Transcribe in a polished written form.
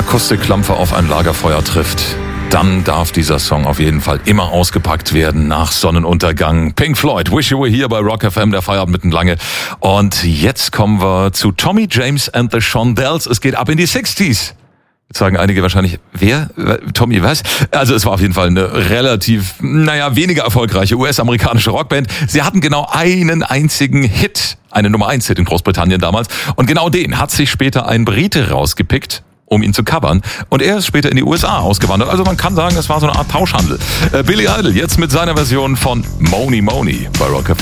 Akustiklampe auf ein Lagerfeuer trifft, dann darf dieser Song auf jeden Fall immer ausgepackt werden nach Sonnenuntergang. Pink Floyd, Wish You Were Here bei Rock FM, der Feierabend mitten lange. Und jetzt kommen wir zu Tommy James and the Shondells. Es geht ab in die 60s. Jetzt sagen einige wahrscheinlich, wer? Tommy, was? Also es war auf jeden Fall eine relativ, weniger erfolgreiche US-amerikanische Rockband. Sie hatten genau einen einzigen Hit, einen Nummer-1-Hit in Großbritannien damals. Und genau den hat sich später ein Brite rausgepickt, um ihn zu covern. Und er ist später in die USA ausgewandert. Also man kann sagen, es war so eine Art Tauschhandel. Billy Idol jetzt mit seiner Version von Money Money bei Rock FM.